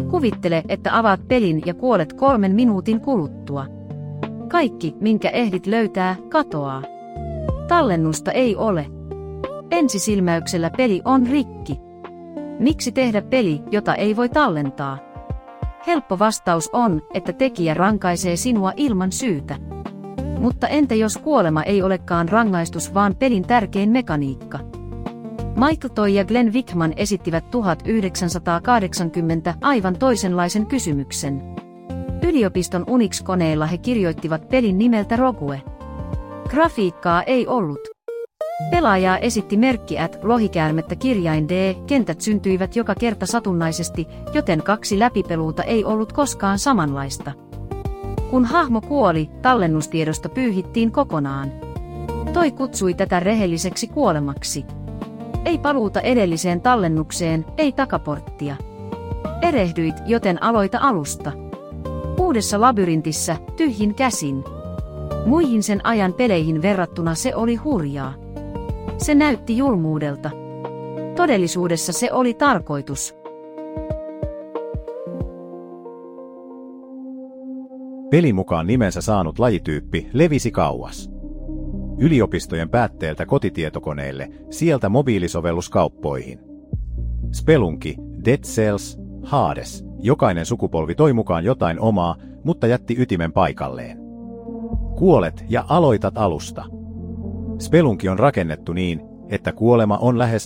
Kuvittele, että avaat pelin ja kuolet 3 minuutin kuluttua. Kaikki, minkä ehdit löytää, katoaa. Tallennusta ei ole. Ensisilmäyksellä peli on rikki. Miksi tehdä peli, jota ei voi tallentaa? Helppo vastaus on, että tekijä rankaisee sinua ilman syytä. Mutta entä jos kuolema ei olekaan rangaistus vaan pelin tärkein mekaniikka? Michael Toy ja Glenn Wickman esittivät 1980 aivan toisenlaisen kysymyksen. Yliopiston Unix-koneilla he kirjoittivat pelin nimeltä Rogue. Grafiikkaa ei ollut. Pelaajaa esitti merkki lohikäärmettä kirjain D, kentät syntyivät joka kerta satunnaisesti, joten 2 läpipeluuta ei ollut koskaan samanlaista. Kun hahmo kuoli, tallennustiedosto pyyhittiin kokonaan. Toy kutsui tätä rehelliseksi kuolemaksi. Ei paluuta edelliseen tallennukseen, ei takaporttia. Erehdyit, joten aloita alusta. Uudessa labyrintissä, tyhjin käsin. Muihin sen ajan peleihin verrattuna se oli hurjaa. Se näytti julmuudelta. Todellisuudessa se oli tarkoitus. Pelin mukaan nimensä saanut lajityyppi levisi kauas. Yliopistojen päätteeltä kotitietokoneille, sieltä mobiilisovelluskauppoihin. Spelunki, Dead Cells, Hades, jokainen sukupolvi toi mukaan jotain omaa, mutta jätti ytimen paikalleen. Kuolet ja aloitat alusta. Spelunki on rakennettu niin, että kuolema on lähes